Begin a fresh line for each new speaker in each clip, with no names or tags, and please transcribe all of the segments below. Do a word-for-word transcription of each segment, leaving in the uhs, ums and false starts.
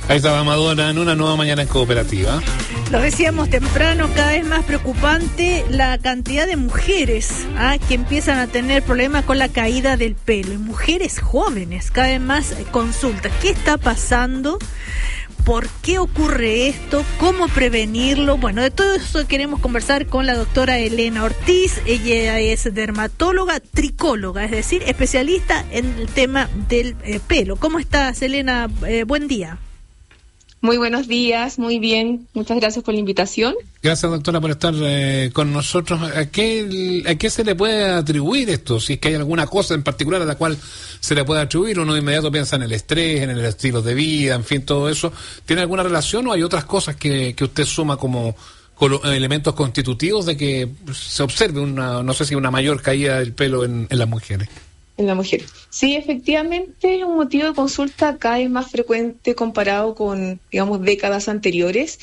Ahí estaba Madonna en una nueva mañana en Cooperativa.
Lo decíamos temprano, cada vez más preocupante la cantidad de mujeres ¿ah? que empiezan a tener problemas con la caída del pelo. Y mujeres jóvenes, cada vez más consultas. ¿Qué está pasando? ¿Por qué ocurre esto? ¿Cómo prevenirlo? Bueno, de todo eso queremos conversar con la doctora Elena Ortiz. Ella es dermatóloga, tricóloga, es decir, especialista en el tema del eh, pelo. ¿Cómo estás, Elena? Eh, buen día.
Muy buenos días, muy bien. Muchas gracias por la invitación.
Gracias, doctora, por estar eh, con nosotros. ¿A qué, ¿A qué se le puede atribuir esto? Si es que hay alguna cosa en particular a la cual se le puede atribuir, uno de inmediato piensa en el estrés, en el estilo de vida, en fin, todo eso. ¿Tiene alguna relación o hay otras cosas que, que usted suma como, como elementos constitutivos de que se observe una, no sé si una mayor caída del pelo en, en las mujeres?
En la mujer. Sí, efectivamente es un motivo de consulta cada vez más frecuente comparado con, digamos, décadas anteriores,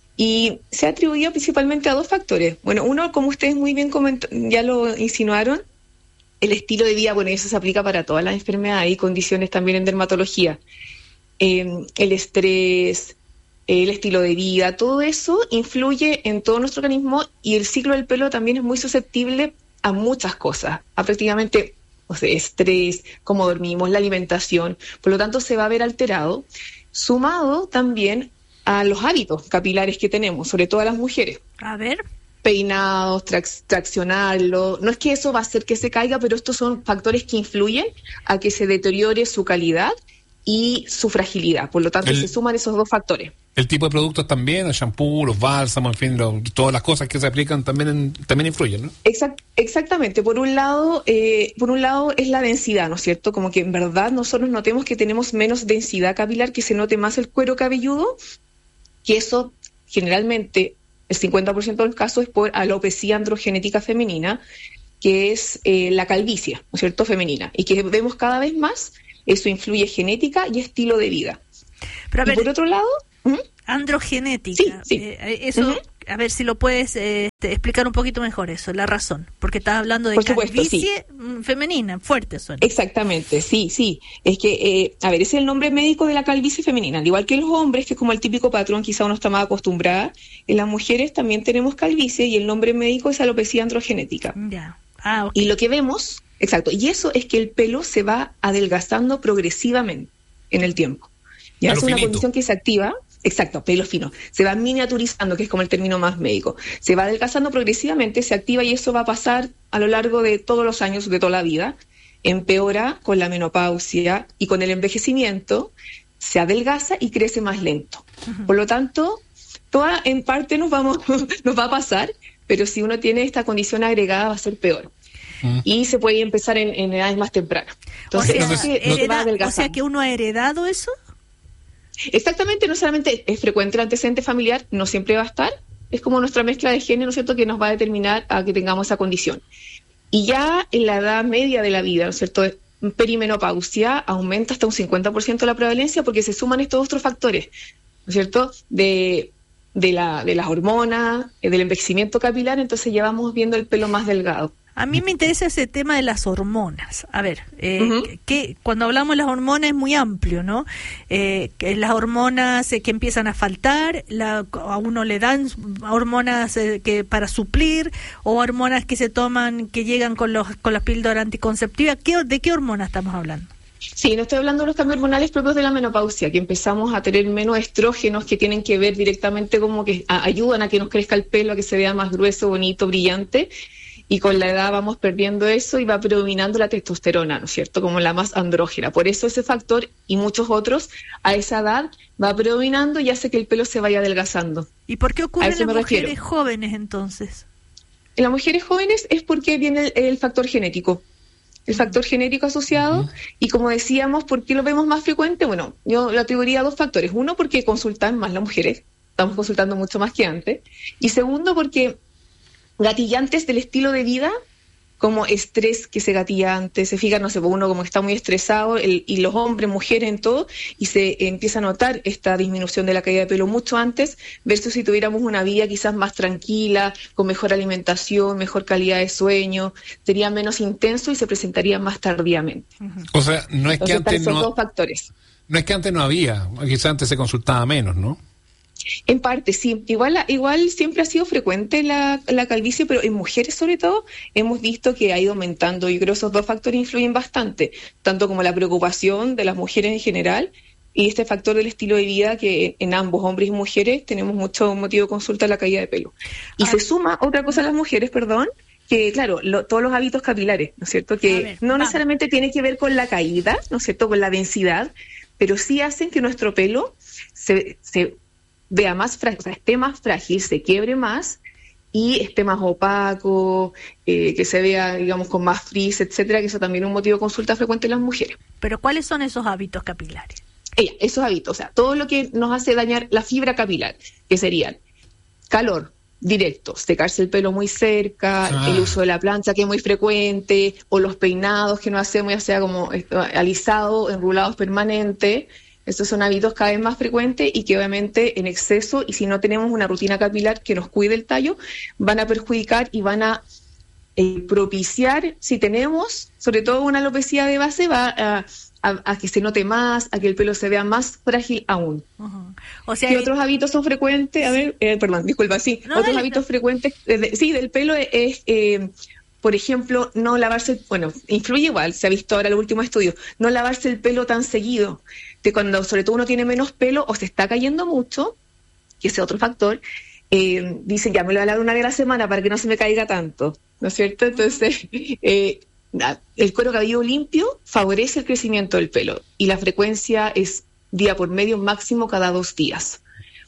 y se ha atribuido principalmente a dos factores. Bueno, uno, como ustedes muy bien coment- ya lo insinuaron, el estilo de vida. Bueno, eso se aplica para todas las enfermedades y condiciones también en dermatología. Eh, el estrés, el estilo de vida, todo eso influye en todo nuestro organismo, y el ciclo del pelo también es muy susceptible a muchas cosas, a prácticamente... o sea, estrés, cómo dormimos, la alimentación, por lo tanto se va a ver alterado, sumado también a los hábitos capilares que tenemos, sobre todo a las mujeres.
A ver.
Peinados, trac- traccionarlo, no es que eso va a hacer que se caiga, pero estos son factores que influyen a que se deteriore su calidad y su fragilidad, por lo tanto el... se suman esos dos factores.
El tipo de productos también, el shampoo, los bálsamos, en fin, lo, todas las cosas que se aplican también en, también influyen, ¿no?
Exact, exactamente. Por un lado, eh, por un lado es la densidad, ¿no es cierto? Como que en verdad nosotros notemos que tenemos menos densidad capilar, que se note más el cuero cabelludo, que eso generalmente, el cincuenta por ciento de los casos es por alopecia androgenética femenina, que es eh, la calvicie, ¿no es cierto?, femenina, y que vemos cada vez más. Eso influye genética y estilo de vida.
Pero a ver,
y por otro lado... ¿Mm?
Androgenética.
Sí, sí.
Eh, eso, uh-huh. A ver si lo puedes eh, explicar un poquito mejor eso, la razón. Porque estás hablando de
por supuesto,
calvicie
sí.
femenina, fuerte suena.
Exactamente, sí, sí. Es que, eh, a ver, ese es el nombre médico de la calvicie femenina. Al igual que los hombres, que es como el típico patrón, quizá uno está más acostumbrada, en las mujeres también tenemos calvicie y el nombre médico es alopecia androgenética.
Ya. Ah, okay.
Y lo que vemos, exacto, y eso es que el pelo se va adelgazando progresivamente en el tiempo. Ya es una finito. Condición que se activa. Exacto, pelo fino. Se va miniaturizando, que es como el término más médico. Se va adelgazando progresivamente, se activa, y eso va a pasar a lo largo de todos los años, de toda la vida. Empeora con la menopausia y con el envejecimiento, se adelgaza y crece más lento. Uh-huh. Por lo tanto, toda en parte nos, vamos, nos va a pasar, pero si uno tiene esta condición agregada va a ser peor. Uh-huh. Y se puede empezar en, en edades más tempranas. Entonces,
o, sea,
que
hereda, o sea que uno ha heredado eso.
Exactamente, no solamente es frecuente el antecedente familiar, no siempre va a estar, es como nuestra mezcla de genes, ¿no es cierto?, que nos va a determinar a que tengamos esa condición. Y ya en la edad media de la vida, ¿no es cierto?, perimenopausia, aumenta hasta un cincuenta por ciento la prevalencia, porque se suman estos otros factores, ¿no es cierto?, de, de, la, de las hormonas, del envejecimiento capilar, entonces ya vamos viendo el pelo más delgado.
A mí me interesa ese tema de las hormonas. A ver, eh,
uh-huh.
que cuando hablamos de las hormonas es muy amplio, ¿no? Eh, que las hormonas eh, que empiezan a faltar, la, a uno le dan hormonas eh, que para suplir, o hormonas que se toman, que llegan con los con las píldoras anticonceptivas. ¿Qué, ¿De qué hormonas estamos hablando?
Sí, no estoy hablando de los cambios hormonales propios de la menopausia, que empezamos a tener menos estrógenos que tienen que ver directamente como que a, ayudan a que nos crezca el pelo, a que se vea más grueso, bonito, brillante. Y con la edad vamos perdiendo eso y va predominando la testosterona, ¿no es cierto?, como la más andrógena. Por eso ese factor y muchos otros a esa edad va predominando y hace que el pelo se vaya adelgazando.
¿Y por qué ocurre en las mujeres refiero. jóvenes entonces?
En las mujeres jóvenes es porque viene el, el factor genético. El factor genético asociado, uh-huh. Y como decíamos, ¿por qué lo vemos más frecuente? Bueno, yo lo atribuiría a dos factores. Uno, porque consultan más las mujeres, estamos consultando mucho más que antes. Y segundo, porque gatillantes del estilo de vida, como estrés que se gatilla antes, se fija, no sé, uno como está muy estresado, el, y los hombres, mujeres, en todo, y se empieza a notar esta disminución de la caída de pelo mucho antes, versus si tuviéramos una vida quizás más tranquila, con mejor alimentación, mejor calidad de sueño, sería menos intenso y se presentaría más tardíamente.
O sea, no es
Entonces,
que antes
son
no...
dos factores.
No es que antes no había, quizás antes se consultaba menos, ¿no?
En parte, sí. Igual igual siempre ha sido frecuente la, la calvicie, pero en mujeres sobre todo hemos visto que ha ido aumentando. Yo creo que esos dos factores influyen bastante, tanto como la preocupación de las mujeres en general y este factor del estilo de vida que en ambos, hombres y mujeres, tenemos mucho motivo de consulta a la caída de pelo. Y ah. se suma otra cosa a las mujeres, perdón, que claro, lo, todos los hábitos capilares, ¿no es cierto? Que ver, no vamos. necesariamente tiene que ver con la caída, ¿no es cierto?, con la densidad, pero sí hacen que nuestro pelo se, se vea más frágil, o sea, esté más frágil, se quiebre más y esté más opaco, eh, que se vea, digamos, con más frizz, etcétera, que eso también es un motivo de consulta frecuente en las mujeres.
Pero ¿cuáles son esos hábitos capilares?
Ella, esos hábitos, o sea, todo lo que nos hace dañar la fibra capilar, que serían calor directo, secarse el pelo muy cerca, ah. el uso de la plancha que es muy frecuente, o los peinados que no hacemos, ya sea como alisado, enrulados permanente. Estos son hábitos cada vez más frecuentes y que obviamente en exceso, y si no tenemos una rutina capilar que nos cuide el tallo, van a perjudicar y van a eh, propiciar, si tenemos, sobre todo una alopecia de base, va a, a, a que se note más, a que el pelo se vea más frágil aún. Uh-huh. O sea, ¿qué otros hábitos son frecuentes? A ver, eh, perdón, disculpa, sí. No, otros dale, hábitos no. frecuentes, eh, de, sí, del pelo es... es eh, por ejemplo, no lavarse, bueno, influye igual, se ha visto ahora en los últimos estudios, no lavarse el pelo tan seguido, que cuando sobre todo uno tiene menos pelo o se está cayendo mucho, que ese es otro factor, eh, dicen ya me lo voy a lavar una vez a la semana para que no se me caiga tanto, ¿no es cierto? Entonces, eh, el cuero cabelludo limpio favorece el crecimiento del pelo y la frecuencia es día por medio, máximo cada dos días.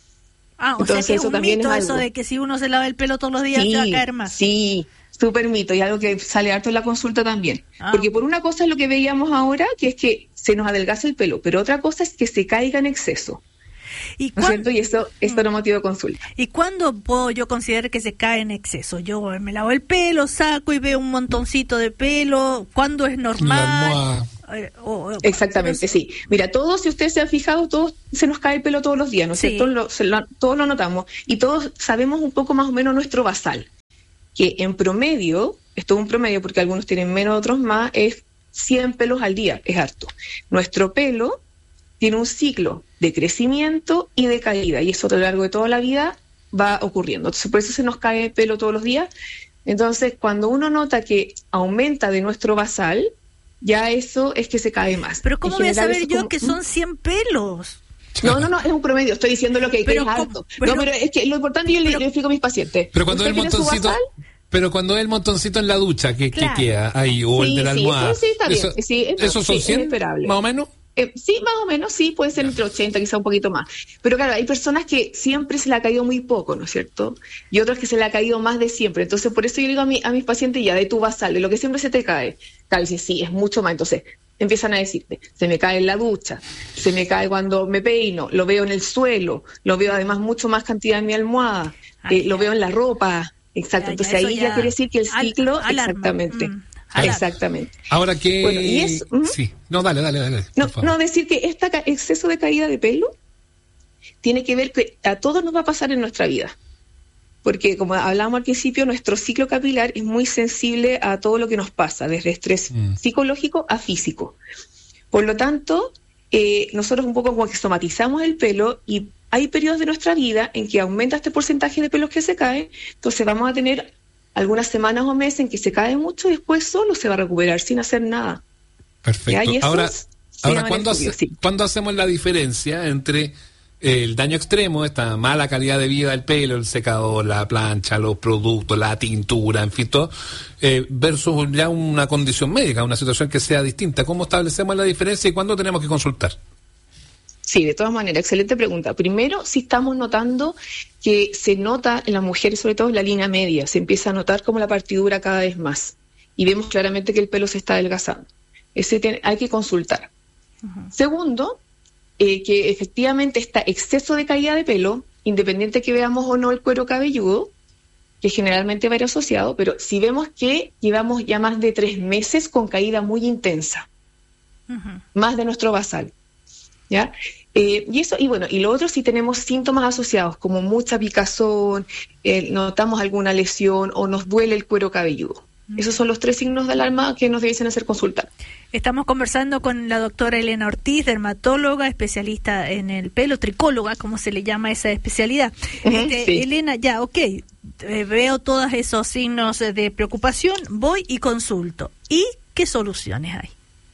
Ah, o Entonces, sea que es un mito es eso de que si uno se lava el pelo todos los días
sí,
se va a caer más.
Sí, súper mito, y algo que sale harto en la consulta también. Ah. Porque por una cosa es lo que veíamos ahora, que es que se nos adelgaza el pelo, pero otra cosa es que se caiga en exceso. ¿Y ¿No es cierto? Y eso es otro motivo de consulta.
¿Y cuándo puedo yo considerar que se cae en exceso? Yo me lavo el pelo, saco y veo un montoncito de pelo. ¿Cuándo es normal?
Eh, oh, oh, Exactamente, no sé. Sí. Mira, todos, si ustedes se han fijado, todos se nos cae el pelo todos los días, ¿no es sí. cierto? Lo, se lo, todos lo notamos. Y todos sabemos un poco más o menos nuestro basal, que en promedio, esto es un promedio porque algunos tienen menos, otros más, es cien pelos al día, es harto. Nuestro pelo tiene un ciclo de crecimiento y de caída, y eso a lo largo de toda la vida va ocurriendo. Entonces, por eso se nos cae el pelo todos los días. Entonces, cuando uno nota que aumenta de nuestro basal, ya eso es que se cae más.
Pero ¿cómo voy a saber yo como, que son cien pelos?
No, no, no, es un promedio, estoy diciendo lo que, que es alto. Pero, no, pero es que lo importante yo pero, le, le explico a mis pacientes.
Pero cuando el montoncito... Pero cuando es el montoncito en la ducha, ¿qué, claro. ¿qué queda ahí? O sí, el de la almohada.
Sí, sí, está bien.
Eso,
sí, eso,
¿Esos son
sí,
cien, más o menos?
Eh, sí, más o menos, sí, puede ser entre ochenta, quizá un poquito más. Pero claro, hay personas que siempre se le ha caído muy poco, ¿no es cierto? Y otras que se le ha caído más de siempre. Entonces, por eso yo digo a, mi, a mis pacientes ya, de tu basal, de lo que siempre se te cae. Claro, dice, sí, es mucho más. Entonces, empiezan a decirte, se me cae en la ducha, se me cae cuando me peino, lo veo en el suelo, lo veo además mucho más cantidad en mi almohada, Ay, eh, lo veo en la ropa. Exacto, ya, entonces ya, ahí ya, ya quiere decir que el ciclo, al, exactamente, mm, exactamente.
Ahora que...
Bueno, y es, ¿mm?
Sí, no, dale, dale, dale.
No, no, decir que este exceso de caída de pelo tiene que ver que a todos nos va a pasar en nuestra vida. Porque como hablábamos al principio, nuestro ciclo capilar es muy sensible a todo lo que nos pasa, desde estrés mm. psicológico a físico. Por lo tanto, eh, nosotros un poco como que somatizamos el pelo y hay periodos de nuestra vida en que aumenta este porcentaje de pelos que se caen, entonces vamos a tener algunas semanas o meses en que se cae mucho y después solo se va a recuperar sin hacer nada.
Perfecto. Ahora, ahora ¿cuándo, hace, sí. ¿cuándo hacemos la diferencia entre el daño extremo, esta mala calidad de vida del pelo, el secador, la plancha, los productos, la tintura, en fin, todo, eh, versus ya una condición médica, una situación que sea distinta? ¿Cómo establecemos la diferencia y cuándo tenemos que consultar?
Sí, de todas maneras, excelente pregunta. Primero, sí estamos notando que se nota en las mujeres, sobre todo en la línea media, se empieza a notar como la partidura cada vez más y vemos claramente que el pelo se está adelgazando. Ese tiene, hay que consultar. Uh-huh. Segundo, eh, que efectivamente está exceso de caída de pelo, independiente que veamos o no el cuero cabelludo, que generalmente va a ir asociado, pero si vemos que llevamos ya más de tres meses con caída muy intensa, uh-huh. más de nuestro basal. ¿Ya? Eh, y eso, y bueno, y lo otro, si tenemos síntomas asociados como mucha picazón, eh, notamos alguna lesión o nos duele el cuero cabelludo. Mm. Esos son los tres signos de alarma que nos debiesen hacer consultar.
Estamos conversando con la doctora Elena Ortiz, dermatóloga, especialista en el pelo, tricóloga, como se le llama esa especialidad.
Uh-huh,
este,
sí.
Elena, ya, ok, eh, veo todos esos signos de preocupación, voy y consulto. ¿Y qué soluciones hay?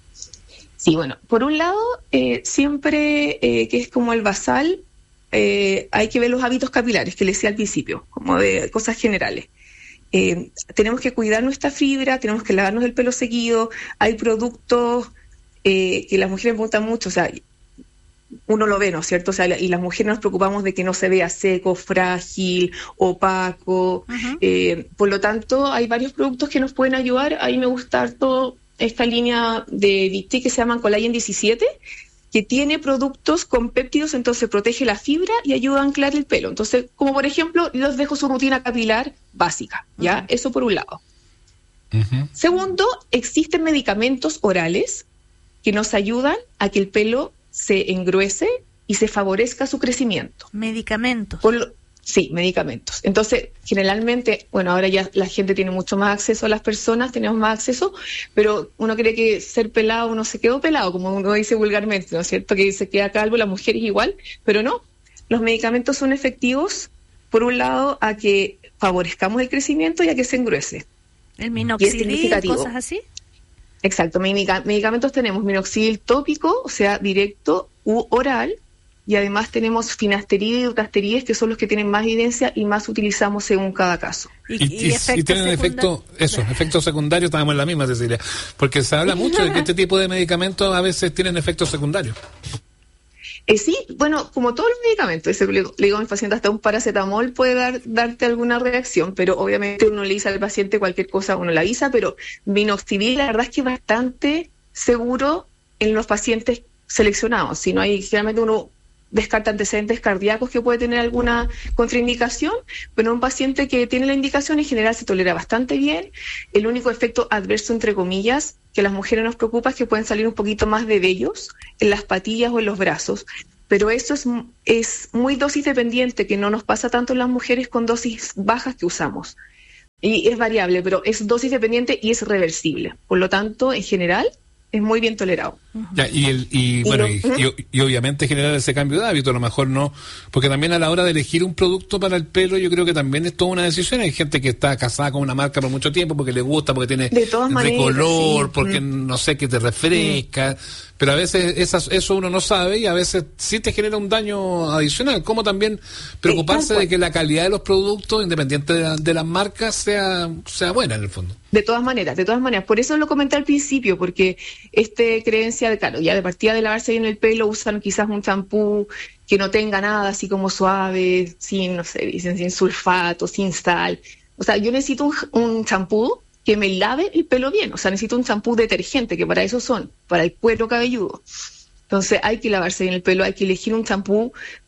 Sí, bueno, por un lado, eh, siempre eh, que es como el basal, eh, hay que ver los hábitos capilares, que les decía al principio, como de cosas generales. Eh, tenemos que cuidar nuestra fibra, tenemos que lavarnos el pelo seguido, hay productos eh, que las mujeres me preguntan mucho, o sea, uno lo ve, ¿no es cierto? O sea, y las mujeres nos preocupamos de que no se vea seco, frágil, opaco, uh-huh. eh, por lo tanto hay varios productos que nos pueden ayudar. A mí me gusta harto esta línea de D T que se llaman Collagen diecisiete, que tiene productos con péptidos, entonces protege la fibra y ayuda a anclar el pelo. Entonces, como por ejemplo, les dejo su rutina capilar básica, ¿ya? Uh-huh. Eso por un lado. Uh-huh. Segundo, existen medicamentos orales que nos ayudan a que el pelo se engruese y se favorezca su crecimiento.
¿Medicamentos?
Por lo, sí, medicamentos. Entonces, generalmente, bueno, ahora ya la gente tiene mucho más acceso a las personas, tenemos más acceso, pero uno cree que ser pelado, uno se quedó pelado, como uno dice vulgarmente, ¿no es cierto? Que se queda calvo, la mujer es igual, pero no. Los medicamentos son efectivos, por un lado, a que favorezcamos el crecimiento y a que se engruese.
¿El minoxidil, cosas así?
Exacto, medicamentos tenemos minoxidil tópico, o sea, directo u oral, y además tenemos finasterida y dutasterida, que son los que tienen más evidencia y más utilizamos según cada caso.
Y, y, y, y tienen efecto, eso, efectos secundarios, estábamos en la misma, Cecilia, porque se habla mucho de que este tipo de medicamentos a veces tienen efectos secundarios.
Eh, sí, bueno, como todos los medicamentos, eso le, le digo a mis pacientes, hasta un paracetamol puede dar, darte alguna reacción, pero obviamente uno le dice al paciente cualquier cosa, uno le avisa, pero minoxidil la verdad es que es bastante seguro en los pacientes seleccionados. Si no hay, generalmente uno descarta antecedentes cardíacos que puede tener alguna contraindicación, pero un paciente que tiene la indicación en general se tolera bastante bien. El único efecto adverso, entre comillas, que a las mujeres nos preocupa es que pueden salir un poquito más de vellos en las patillas o en los brazos, pero eso es, es muy dosis dependiente, que no nos pasa tanto en las mujeres con dosis bajas que usamos. Y es variable, pero es dosis dependiente y es reversible. Por lo tanto, en general, es muy bien tolerado.
Ya, y, el, y, y bueno, y, y, y obviamente generar ese cambio de hábito, a lo mejor no, porque también a la hora de elegir un producto para el pelo, yo creo que también es toda una decisión. Hay gente que está casada con una marca por mucho tiempo porque le gusta, porque tiene
de todas maneras,
color,
sí.
porque mm. no sé, que te refresca, mm. pero a veces esas, eso uno no sabe y a veces sí te genera un daño adicional. Como también preocuparse sí, de que la calidad de los productos, independiente de, la, de las marcas, sea, sea buena en el fondo.
De todas maneras, de todas maneras. Por eso lo comenté al principio, porque este creencia de, claro, ya de partida de lavarse bien el pelo, usan quizás un champú que no tenga nada, así como suave, sin, no sé, dicen, sin sulfato, sin sal. O sea, yo necesito un champú que me lave el pelo bien. O sea, necesito un champú detergente, que para eso son, para el cuero cabelludo. Entonces hay que lavarse bien el pelo, hay que elegir un champú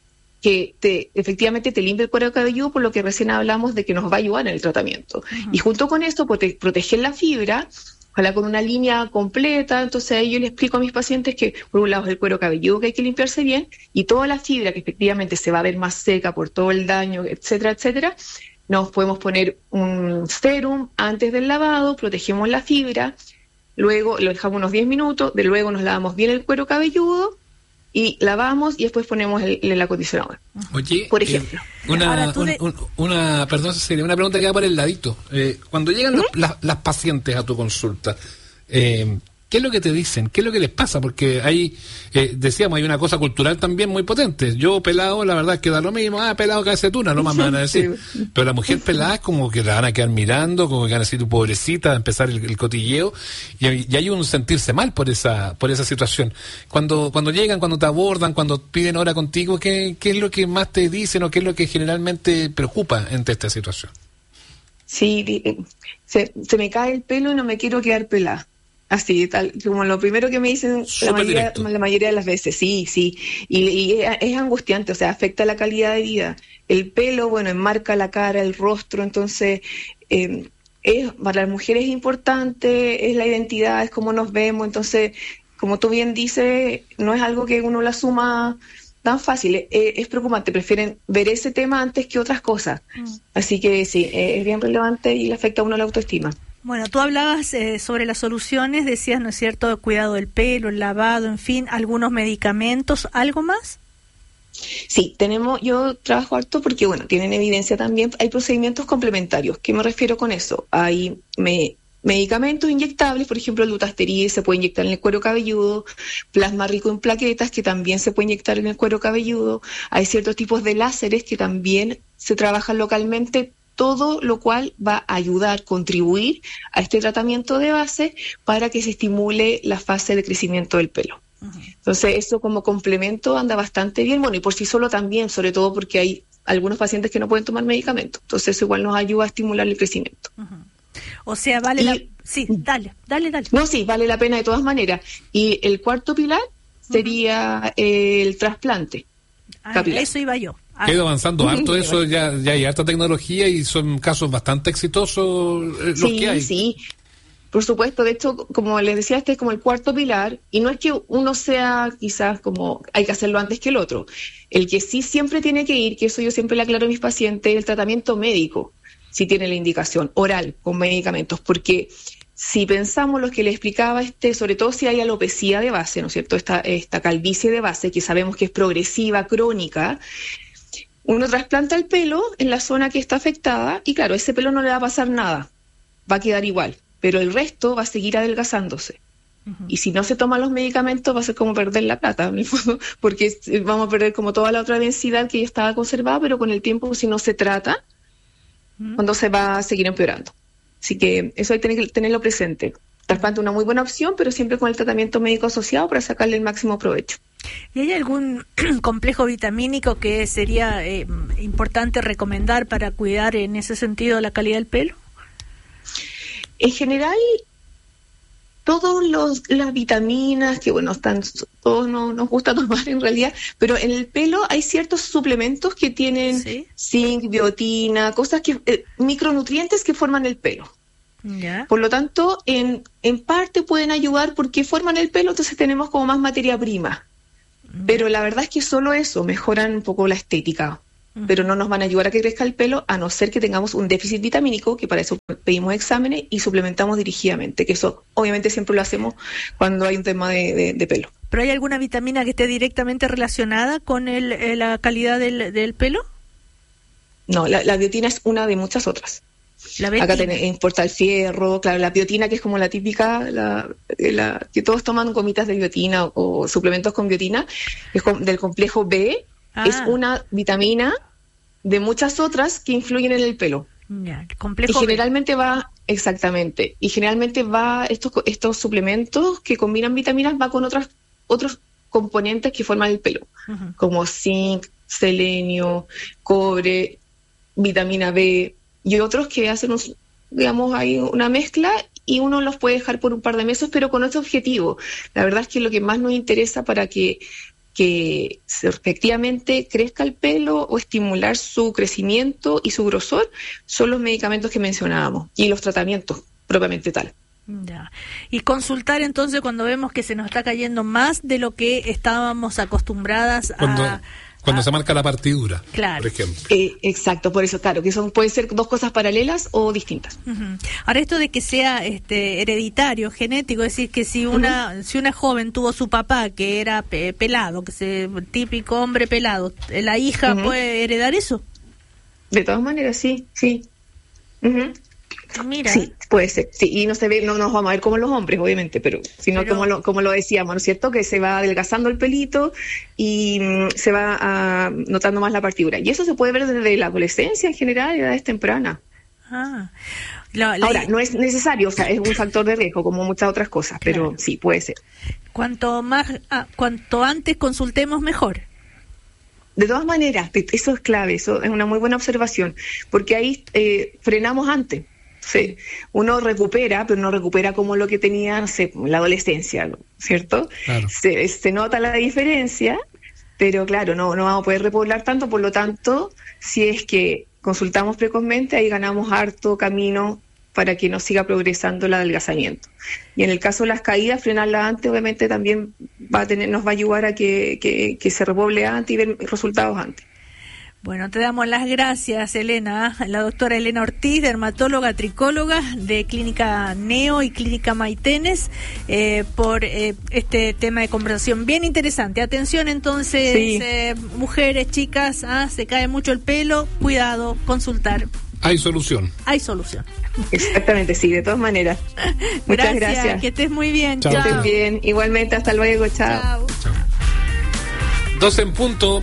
que te, efectivamente te limpie el cuero cabelludo, por lo que recién hablamos de que nos va a ayudar en el tratamiento. Uh-huh. Y junto con esto, prote- proteger la fibra, ojalá con una línea completa. Entonces ahí yo le explico a mis pacientes que por un lado es el cuero cabelludo que hay que limpiarse bien, y toda la fibra que efectivamente se va a ver más seca por todo el daño, etcétera, etcétera, nos podemos poner un serum antes del lavado, protegemos la fibra, luego lo dejamos unos diez minutos, de luego nos lavamos bien el cuero cabelludo, y lavamos y después ponemos el, el acondicionador.
Oye,
por ejemplo.
Eh, una, un, un, una, perdón, Cecilia, una pregunta que va por el ladito. Eh, cuando llegan ¿Mm? los, la, las pacientes a tu consulta, eh, ¿qué es lo que te dicen? ¿Qué es lo que les pasa? Porque hay, eh, decíamos, hay una cosa cultural también muy potente. Yo pelado, la verdad es que da lo mismo. Ah, pelado cabecetuna, no más me van a decir. Sí. Pero la mujer pelada es como que la van a quedar mirando, como que van a decir, tu pobrecita, a empezar el, el cotilleo. Y, y hay un sentirse mal por esa por esa situación. Cuando cuando llegan, cuando te abordan, cuando piden hora contigo, ¿qué, qué es lo que más te dicen o qué es lo que generalmente preocupa ante esta situación?
Sí, se, se me cae el pelo y no me quiero quedar pelada. Así, tal, como lo primero que me dicen la mayoría, la mayoría de las veces, sí, sí, y, y es angustiante, o sea, afecta la calidad de vida. El pelo, bueno, enmarca la cara, el rostro, entonces, eh, es, para las mujeres es importante, es la identidad, es cómo nos vemos, entonces, como tú bien dices, no es algo que uno la asuma tan fácil, es, es preocupante, prefieren ver ese tema antes que otras cosas, mm. así que sí, es bien relevante y le afecta a uno la autoestima.
Bueno, tú hablabas eh, sobre las soluciones, decías, ¿no es cierto?, el cuidado del pelo, el lavado, en fin, algunos medicamentos, ¿algo más?
Sí, tenemos, yo trabajo harto porque, bueno, tienen evidencia también, hay procedimientos complementarios. ¿Qué me refiero con eso? Hay me, medicamentos inyectables, por ejemplo, el dutasteride se puede inyectar en el cuero cabelludo, plasma rico en plaquetas que también se puede inyectar en el cuero cabelludo, hay ciertos tipos de láseres que también se trabajan localmente, todo lo cual va a ayudar, contribuir a este tratamiento de base para que se estimule la fase de crecimiento del pelo. Uh-huh. Entonces, eso como complemento anda bastante bien, bueno, y por sí solo también, sobre todo porque hay algunos pacientes que no pueden tomar medicamentos, entonces eso igual nos ayuda a estimular el crecimiento.
Uh-huh. O sea, vale
y,
la... Sí, dale, dale, dale.
No, sí, vale la pena de todas maneras. Y el cuarto pilar sería uh-huh. el trasplante
ah,
capilar.
Eso iba yo.
Ha ido avanzando harto eso, ya, ya hay harta tecnología y son casos bastante exitosos eh, los
sí,
que hay.
Sí, por supuesto. De hecho, como les decía, este es como el cuarto pilar y no es que uno sea quizás como hay que hacerlo antes que el otro. El que sí siempre tiene que ir, que eso yo siempre le aclaro a mis pacientes, el tratamiento médico, si tiene la indicación oral con medicamentos, porque si pensamos lo que le explicaba, este, sobre todo si hay alopecia de base, ¿no es cierto? Esta, esta calvicie de base que sabemos que es progresiva, crónica, uno trasplanta el pelo en la zona que está afectada y claro, ese pelo no le va a pasar nada, va a quedar igual, pero el resto va a seguir adelgazándose. Uh-huh. Y si no se toman los medicamentos va a ser como perder la plata, porque vamos a perder como toda la otra densidad que ya estaba conservada, pero con el tiempo si no se trata, uh-huh. cuando se va a seguir empeorando. Así que eso hay que tener, tenerlo presente. Trasplante es una muy buena opción, pero siempre con el tratamiento médico asociado para sacarle el máximo provecho.
¿Y hay algún complejo vitamínico que sería eh, importante recomendar para cuidar en ese sentido la calidad del pelo?
En general, todas las vitaminas que, bueno, están todos no, nos gusta tomar en realidad, pero en el pelo hay ciertos suplementos que tienen ¿sí? zinc, biotina, cosas que eh, micronutrientes que forman el pelo. Ya. Por lo tanto, en, en parte pueden ayudar porque forman el pelo, entonces tenemos como más materia prima. Uh-huh. Pero la verdad es que solo eso mejoran un poco la estética, uh-huh. pero no nos van a ayudar a que crezca el pelo a no ser que tengamos un déficit vitamínico, que para eso pedimos exámenes y suplementamos dirigidamente, que eso obviamente siempre lo hacemos cuando hay un tema de, de, de pelo.
¿Pero hay alguna vitamina que esté directamente relacionada con el, la calidad del, del pelo?
No, la, la biotina es una de muchas otras.
La
Acá tenemos, importa el fierro, claro, la biotina, que es como la típica, la, la que todos toman gomitas de biotina o, o suplementos con biotina, es con, del complejo B, ah. es una vitamina de muchas otras que influyen en el pelo.
Ya, el complejo
y generalmente B. va, exactamente, y generalmente va, estos, estos suplementos que combinan vitaminas va con otras, otros componentes que forman el pelo, uh-huh. como zinc, selenio, cobre, vitamina B, y otros que hacen, un, digamos, hay una mezcla y uno los puede dejar por un par de meses, pero con otro objetivo. La verdad es que lo que más nos interesa para que, que efectivamente crezca el pelo o estimular su crecimiento y su grosor son los medicamentos que mencionábamos y los tratamientos propiamente tal.
Ya. Y consultar entonces cuando vemos que se nos está cayendo más de lo que estábamos acostumbradas
cuando...
a...
Cuando
ah,
se marca la partidura,
claro.
por ejemplo.
Eh, exacto, por eso, claro, que son pueden ser dos cosas paralelas o distintas.
Uh-huh. Ahora, esto de que sea este hereditario, genético, es decir, que si una uh-huh. si una joven tuvo su papá que era pe- pelado, que se típico hombre pelado, ¿la hija uh-huh. puede heredar eso?
De todas maneras, sí, sí. Uh-huh.
Mira.
Sí, puede ser. Sí, y no se ve, no nos vamos a ver como los hombres, obviamente, pero sino pero... como lo como lo decíamos, ¿no es cierto? Que se va adelgazando el pelito y mm, se va a, notando más la partidura. Y eso se puede ver desde la adolescencia en general, edades tempranas.
Ah. La, la...
Ahora, no es necesario, o sea, es un factor de riesgo como muchas otras cosas, claro. Pero sí, puede ser.
Cuanto más, ah, cuanto antes consultemos, mejor.
De todas maneras, eso es clave, eso es una muy buena observación, porque ahí eh, frenamos antes. Sí, uno recupera, pero no recupera como lo que tenía, no sé, en la adolescencia, ¿cierto? Claro. Se, se nota la diferencia, pero claro, no, no vamos a poder repoblar tanto, por lo tanto, si es que consultamos precozmente, ahí ganamos harto camino para que no siga progresando el adelgazamiento. Y en el caso de las caídas, frenarlas antes, obviamente también va a tener, nos va a ayudar a que, que, que se repoble antes y ver resultados antes.
Bueno, te damos las gracias, Elena, la doctora Elena Ortiz, dermatóloga, tricóloga de Clínica Neo y Clínica Maitenes, eh, por eh, este tema de conversación bien interesante. Atención entonces, sí. eh, mujeres, chicas, ah, se cae mucho el pelo, cuidado, consultar.
Hay solución.
Hay solución.
Exactamente, sí, de todas maneras. Muchas gracias. gracias.
Que estés muy bien.
Chao. Que estés bien. Igualmente, hasta luego. Chao. Chao.
Chao. Dos en punto.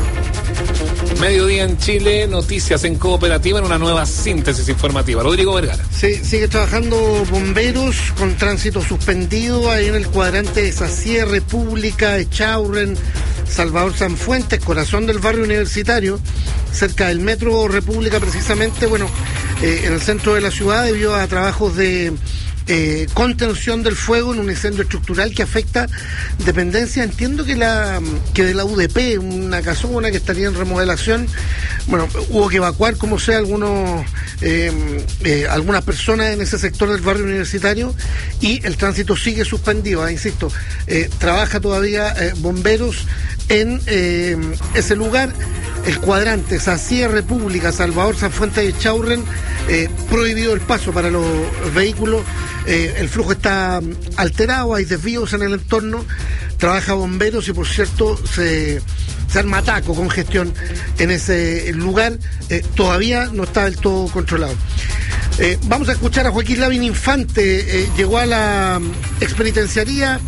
Mediodía en Chile, noticias en Cooperativa en una nueva síntesis informativa. Rodrigo Vergara.
Sí, sigue trabajando bomberos con tránsito suspendido ahí en el cuadrante de Sacía, República, Echaurren, Salvador Sanfuentes, corazón del barrio universitario, cerca del Metro República precisamente, bueno, eh, en el centro de la ciudad debido a trabajos de eh, contención del fuego en un incendio estructural que afecta dependencia, entiendo que la que de la U D P, una casona que estaría en remodelación. Bueno, hubo que evacuar como sea algunos eh, eh, algunas personas en ese sector del barrio universitario y el tránsito sigue suspendido, eh, insisto, eh, trabaja todavía eh, bomberos en eh, ese lugar. El cuadrante Sacía, República, Salvador Sanfuentes y Echaurren, eh, prohibido el paso para los vehículos, eh, el flujo está alterado, hay desvíos en el entorno, trabaja bomberos y por cierto se, se arma ataco, congestión en ese lugar, eh, todavía no está del todo controlado. Eh, vamos a escuchar a Joaquín Lavín Infante, eh, llegó a la expenitenciaría,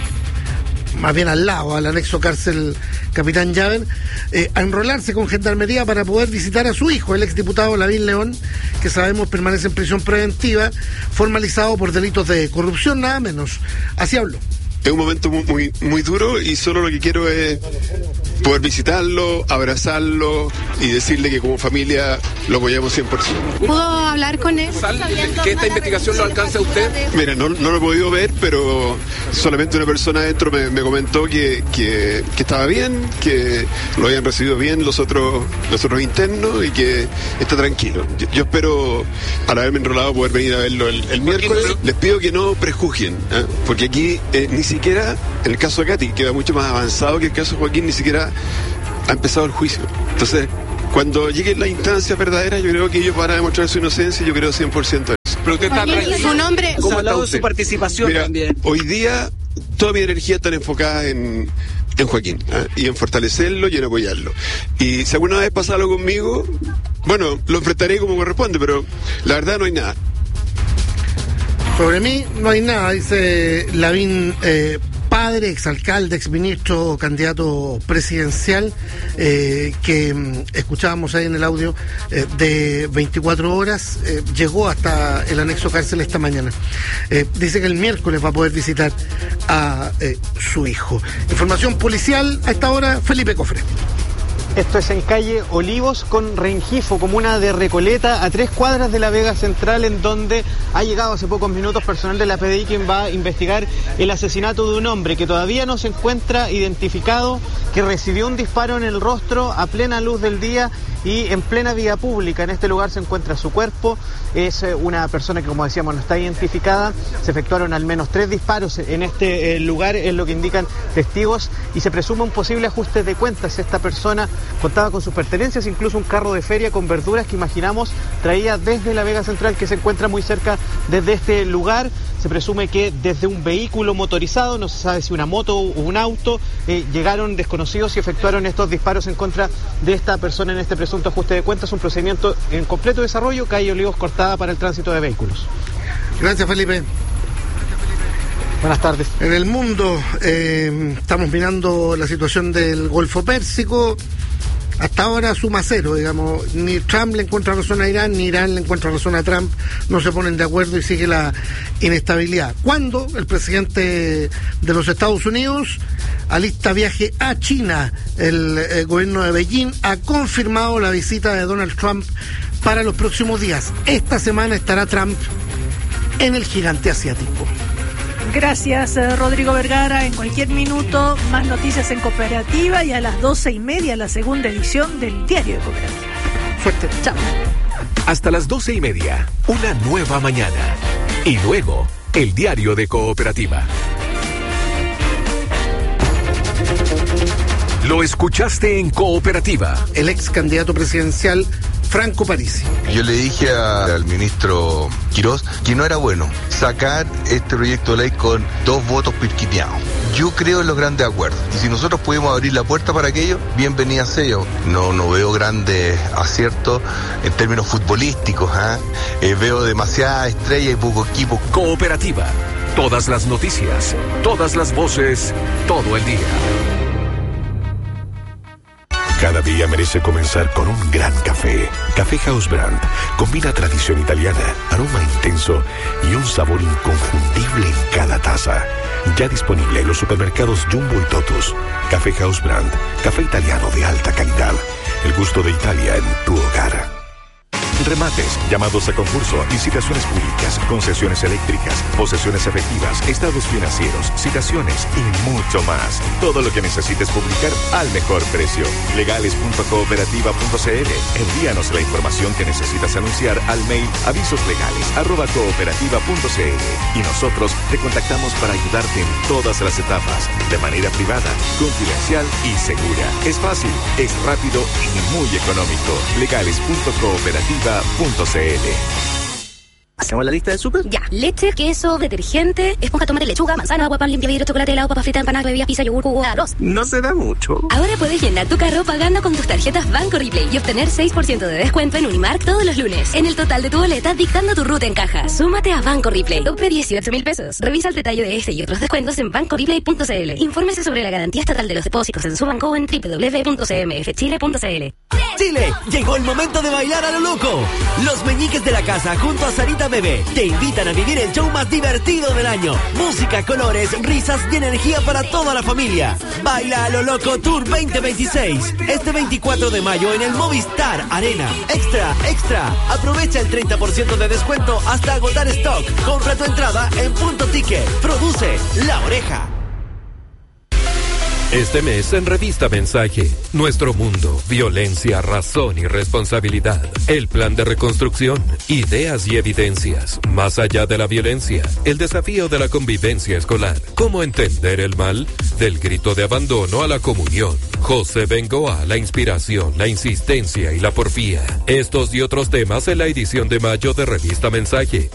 más bien al lado, al anexo cárcel Capitán Llaver, eh, a enrolarse con Gendarmería para poder visitar a su hijo, el exdiputado Lavín León, que sabemos permanece en prisión preventiva, formalizado por delitos de corrupción, nada menos. Así habló.
Es un momento muy, muy, muy duro y solo lo que quiero es poder visitarlo, abrazarlo y decirle que como familia lo apoyamos cien por ciento.
¿Pudo hablar con él?
¿Que esta investigación lo alcance a usted?
Mira, no, no lo he podido ver, pero solamente una persona adentro me, me comentó que, que, que estaba bien, que lo habían recibido bien los otros, los otros internos y que está tranquilo. Yo, yo espero, al haberme enrolado, poder venir a verlo el, el miércoles. Les pido que no prejuzguen, ¿eh? Porque aquí eh, ni siquiera, en el caso de Katy, que va mucho más avanzado que el caso de Joaquín, ni siquiera ha empezado el juicio. Entonces, cuando lleguen las instancias verdaderas, yo creo que ellos van a demostrar su inocencia y yo creo cien por ciento de eso.
Pero usted está tranquilo. Su nombre.
¿Cómo está usted? Su participación.
Mira,
también.
Hoy día, toda mi energía está enfocada en, en Joaquín, ¿eh? Y en fortalecerlo y en apoyarlo. Y si alguna vez pasa algo conmigo, bueno, lo enfrentaré como corresponde, pero la verdad no hay nada.
Sobre mí no hay nada, dice Lavín, eh, padre, exalcalde, exministro, candidato presidencial, eh, que mm, escuchábamos ahí en el audio eh, de veinticuatro horas, eh, llegó hasta el anexo cárcel esta mañana. Eh, dice que el miércoles va a poder visitar a eh, su hijo. Información policial a esta hora, Felipe Cofre.
Esto es en calle Olivos con Rengifo, comuna de Recoleta, a tres cuadras de la Vega Central, en donde ha llegado hace pocos minutos personal de la P D I quien va a investigar el asesinato de un hombre que todavía no se encuentra identificado, que recibió un disparo en el rostro a plena luz del día y en plena vía pública. En este lugar se encuentra su cuerpo. Es una persona que, como decíamos, no está identificada. Se efectuaron al menos tres disparos en este lugar, es lo que indican testigos, y se presume un posible ajuste de cuentas. Esta persona contaba con sus pertenencias, incluso un carro de feria con verduras que imaginamos traía desde la Vega Central, que se encuentra muy cerca desde este lugar. Se presume que desde un vehículo motorizado, no se sabe si una moto o un auto, eh, llegaron desconocidos y efectuaron estos disparos en contra de esta persona en este presunto ajuste de cuentas. Un procedimiento en completo desarrollo, calle Olivos cortada para el tránsito de vehículos.
Gracias, Felipe.
Buenas tardes.
En el mundo eh, estamos mirando la situación del Golfo Pérsico. Hasta ahora suma cero, digamos. Ni Trump le encuentra razón a Irán, ni Irán le encuentra razón a Trump. No se ponen de acuerdo y sigue la inestabilidad. Cuando el presidente de los Estados Unidos alista viaje a China, el, el gobierno de Beijing ha confirmado la visita de Donald Trump para los próximos días. Esta semana estará Trump en el gigante asiático.
Gracias, Rodrigo Vergara. En cualquier minuto, más noticias en Cooperativa y a las doce y media la segunda edición del Diario de Cooperativa.
Suerte.
Chao.
Hasta las doce y media, una nueva mañana. Y luego, el Diario de Cooperativa. Lo escuchaste en Cooperativa.
El ex candidato presidencial Franco Parisi.
Yo le dije a, al ministro Quirós que no era bueno sacar este proyecto de ley con dos votos pirquineados. Yo creo en los grandes acuerdos. Y si nosotros pudimos abrir la puerta para aquello, bienvenida sea yo. No, no veo grandes aciertos en términos futbolísticos. ¿eh? Eh, veo demasiada estrella y poco equipo.
Cooperativa. Todas las noticias, todas las voces, todo el día. Cada día merece comenzar con un gran café. Café House Brand combina tradición italiana, aroma intenso y un sabor inconfundible en cada taza. Ya disponible en los supermercados Jumbo y Totus. Café House Brand, café italiano de alta calidad. El gusto de Italia en tu hogar. Remates, llamados a concurso, licitaciones públicas, concesiones eléctricas, posesiones efectivas, estados financieros, citaciones y mucho más. Todo lo que necesites publicar al mejor precio. legales punto cooperativa punto c l. Envíanos la información que necesitas anunciar al mail avisoslegales arroba cooperativa punto c l y nosotros te contactamos para ayudarte en todas las etapas, de manera privada, confidencial y segura. Es fácil, es rápido y muy económico. legales punto cooperativa punto c l.
¿Hacemos la lista del súper?
Ya. Leche, queso, detergente, esponja, tomate, lechuga, manzana, agua, pan, limpia, vidrio, chocolate, helado, papa frita, empanada, bebidas, pizza, yogur, jugo, arroz.
No se da mucho.
Ahora puedes llenar tu carro pagando con tus tarjetas Banco Replay y obtener seis por ciento de descuento en Unimark todos los lunes. En el total de tu boleta, dictando tu ruta en caja. Súmate a Banco Replay. Tope dieciocho mil pesos. Revisa el detalle de este y otros descuentos en banco replay punto c l. Infórmese sobre la garantía estatal de los depósitos en su banco o en doble u doble u doble u punto c m f chile punto c l.
Chile, llegó el momento de bailar a lo loco. Los meñiques de la casa junto a Sarita Bebé te invitan a vivir el show más divertido del año. Música, colores, risas y energía para toda la familia. Baila a lo loco Tour veinte veintiséis. Este veinticuatro de mayo en el Movistar Arena. Extra, extra. Aprovecha el treinta por ciento de descuento hasta agotar stock. Compra tu entrada en Punto Ticket. Produce La Oreja.
Este mes en Revista Mensaje, Nuestro Mundo, Violencia, Razón y Responsabilidad. El plan de reconstrucción, ideas y evidencias. Más allá de la violencia, el desafío de la convivencia escolar. ¿Cómo entender el mal? Del grito de abandono a la comunión. José Bengoa, la inspiración, la insistencia y la porfía. Estos y otros temas en la edición de mayo de Revista Mensaje.